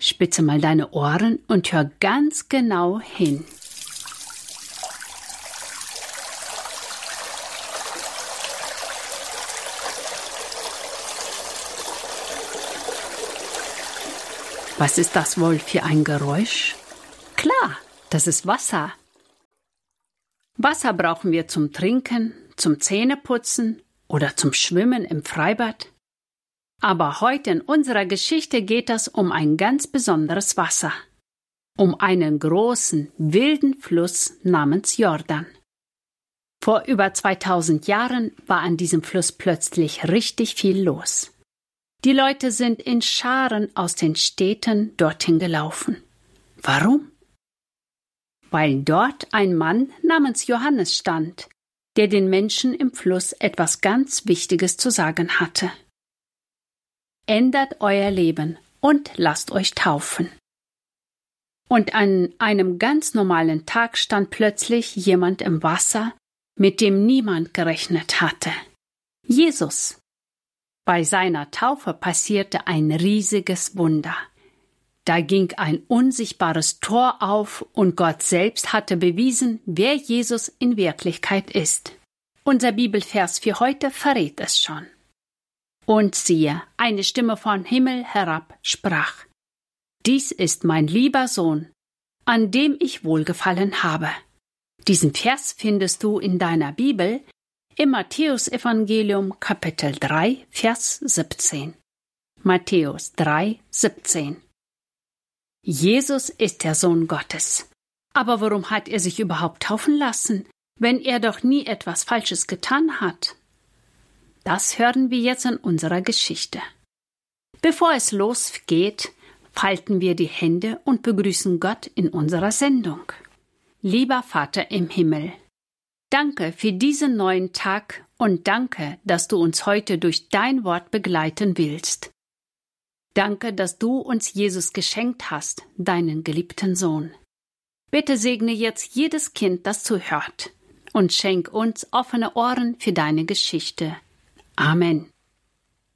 Spitze mal deine Ohren und hör ganz genau hin. Was ist das wohl für ein Geräusch? Klar, das ist Wasser. Wasser brauchen wir zum Trinken, zum Zähneputzen oder zum Schwimmen im Freibad. Aber heute in unserer Geschichte geht es um ein ganz besonderes Wasser. Um einen großen, wilden Fluss namens Jordan. Vor über 2000 Jahren war an diesem Fluss plötzlich richtig viel los. Die Leute sind in Scharen aus den Städten dorthin gelaufen. Warum? Weil dort ein Mann namens Johannes stand, der den Menschen im Fluss etwas ganz Wichtiges zu sagen hatte. Ändert euer Leben und lasst euch taufen. Und an einem ganz normalen Tag stand plötzlich jemand im Wasser, mit dem niemand gerechnet hatte. Jesus. Bei seiner Taufe passierte ein riesiges Wunder. Da ging ein unsichtbares Tor auf und Gott selbst hatte bewiesen, wer Jesus in Wirklichkeit ist. Unser Bibelvers für heute verrät es schon. Und siehe, eine Stimme vom Himmel herab sprach: Dies ist mein lieber Sohn, an dem ich wohlgefallen habe. Diesen Vers findest du in deiner Bibel im Matthäusevangelium Kapitel 3, Vers 17. Matthäus 3, 17. Jesus ist der Sohn Gottes. Aber warum hat er sich überhaupt taufen lassen, wenn er doch nie etwas Falsches getan hat? Das hören wir jetzt in unserer Geschichte. Bevor es losgeht, falten wir die Hände und begrüßen Gott in unserer Sendung. Lieber Vater im Himmel, danke für diesen neuen Tag und danke, dass du uns heute durch dein Wort begleiten willst. Danke, dass du uns Jesus geschenkt hast, deinen geliebten Sohn. Bitte segne jetzt jedes Kind, das zuhört, und schenk uns offene Ohren für deine Geschichte. Amen.